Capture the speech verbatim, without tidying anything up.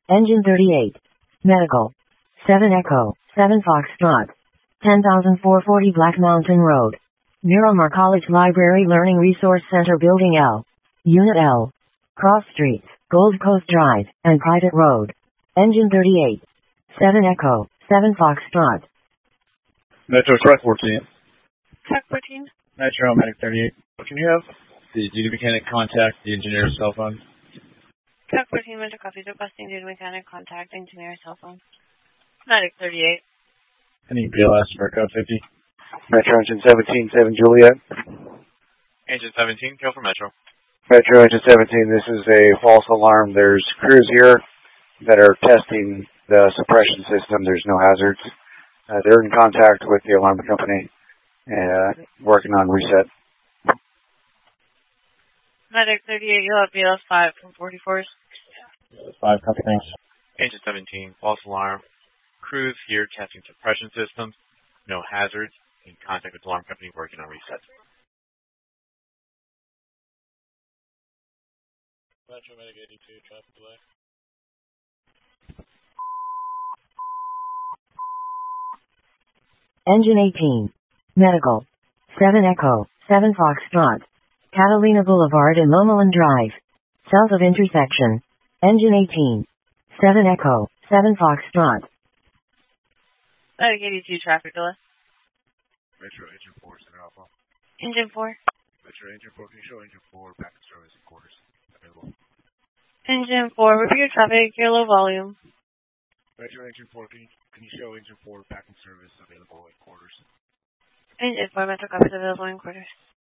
Engine thirty-eight. Medical. seven Echo, seven Foxtrot. ten thousand four hundred forty Black Mountain Road. Miramar College Library Learning Resource Center Building L. Unit L. Cross Streets, Gold Coast Drive, and Private Road. Engine thirty-eight. seven Echo, seven Foxtrot. Metro Truck fourteen. Truck fourteen. Metro Medic thirty-eight. Can you have the duty mechanic contact the engineer's cell phone? Truck fourteen, Metro Copies requesting duty mechanic contact engineer's cell phone. Medic thirty-eight. I need B L S for code fifty. Metro Engine seventeen, seven Juliet. Engine seventeen, kill for Metro. Metro Engine seventeen, this is a false alarm. There's crews here that are testing the suppression system. There's no hazards. Uh, they're in contact with the alarm company and uh, working on reset. Medic thirty-eight, you'll have B L S five from forty-fours. Five, copy, thanks. Engine seventeen, false alarm. Crews here testing suppression systems. No hazards. In contact with alarm company working on reset. Metro Medic eighty-two, traffic delay. Engine eighteen. Medical. seven Echo, seven Foxtrot. Catalina Boulevard and Lomelin Drive. South of intersection. Engine eighteen. seven Echo, seven Foxtrot. Medic eighty-two, traffic delay. Metro Engine four, Center Alpha. Engine four. Metro Engine four, can you show Engine four back in service in quarters? Available. Engine four, repeat your traffic, your low volume. Metro Engine four, can you, can you show Engine four back in service available in quarters? Engine four, Metro Copies available in quarters.